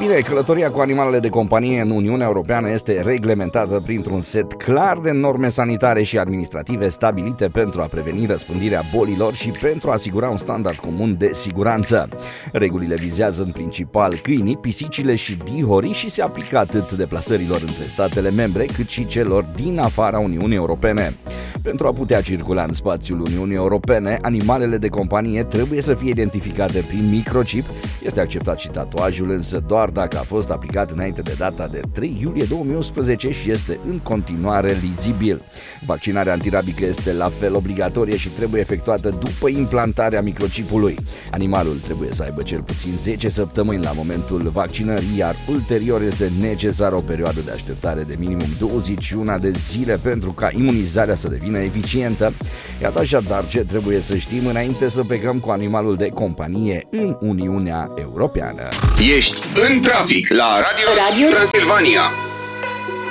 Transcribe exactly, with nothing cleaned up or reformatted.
bine, călătoria cu animalele de companie în Uniunea Europeană este reglementată printr-un set clar de norme sanitare și administrative stabilite pentru a preveni răspândirea bolilor și pentru a asigura un standard comun de siguranță. Regulile vizează în principal câinii, pisicile și dihorii și se aplică atât deplasărilor între statele membre cât și celor din afara Uniunii Europene. Pentru a putea circula în spațiul Uniunii Europene, animalele de companie trebuie să fie identificate prin microchip. Este acceptat și tatuajul, însă doar dacă a fost aplicat înainte de data de trei iulie două mii unsprezece și este în continuare lizibil. Vaccinarea antirabică este la fel obligatorie și trebuie efectuată după implantarea microchipului. Animalul trebuie să aibă cel puțin zece săptămâni la momentul vaccinării, iar ulterior este necesară o perioadă de așteptare de minimum douăzeci și unu de zile pentru ca imunizarea să devină eficientă. Iată așadar ce trebuie să știm înainte să plecăm cu animalul de companie în Uniunea Europeană. Ești în trafic la Radio, Radio Transilvania.